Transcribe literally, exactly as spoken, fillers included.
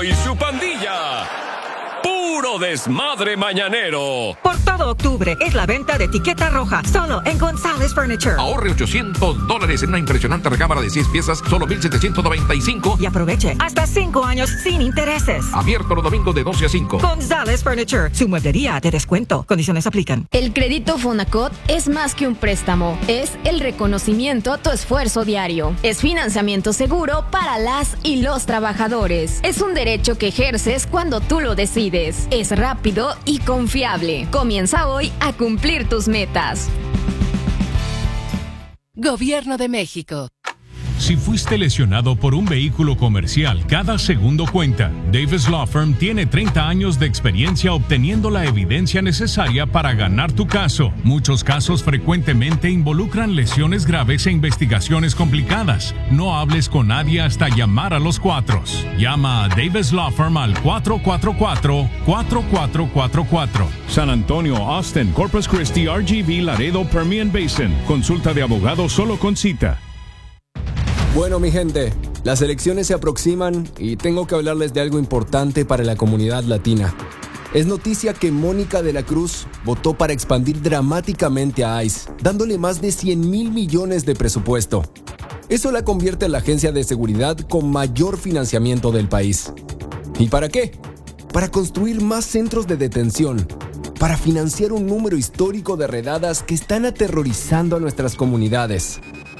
Erasmo y su pandilla. ¡Puro desmadre mañanero! Por todo octubre es la venta de etiqueta roja, solo en González Furniture. Ahorre ochocientos dólares en una impresionante recámara de seis piezas, solo mil setecientos noventa y cinco. Y aproveche hasta cinco años sin intereses. Abierto los domingos de doce a cinco. González Furniture, su mueblería de descuento. Condiciones aplican. El crédito Fonacot es más que un préstamo, es el reconocimiento a tu esfuerzo diario. Es financiamiento seguro para las y los trabajadores. Es un derecho que ejerces cuando tú lo decides. Es rápido y confiable. Comienza hoy a cumplir tus metas. Gobierno de México. Si fuiste lesionado por un vehículo comercial, cada segundo cuenta. Davis Law Firm tiene treinta años de experiencia obteniendo la evidencia necesaria para ganar tu caso. Muchos casos frecuentemente involucran lesiones graves e investigaciones complicadas. No hables con nadie hasta llamar a los cuatros. Llama a Davis Law Firm al cuatro cuatro cuatro, cuatro cuatro cuatro cuatro. San Antonio, Austin, Corpus Christi, R G V, Laredo, Permian Basin. Consulta de abogado solo con cita. Bueno, mi gente, las elecciones se aproximan y tengo que hablarles de algo importante para la comunidad latina. Es noticia que Mónica de la Cruz votó para expandir dramáticamente a ICE, dándole más de cien mil millones de presupuesto. Eso la convierte en la agencia de seguridad con mayor financiamiento del país. ¿Y para qué? Para construir más centros de detención, para financiar un número histórico de redadas que están aterrorizando a nuestras comunidades.